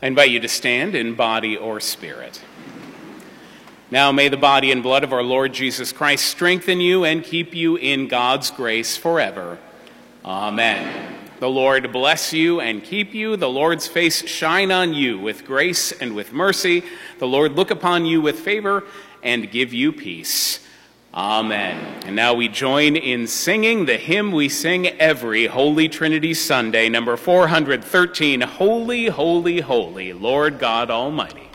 I invite you to stand in body or spirit. Now may the body and blood of our Lord Jesus Christ strengthen you and keep you in God's grace forever. Amen. The Lord bless you and keep you. The Lord's face shine on you with grace and with mercy. The Lord look upon you with favor and give you peace. Amen. And now we join in singing the hymn we sing every Holy Trinity Sunday, number 413, Holy, Holy, Holy, Lord God Almighty.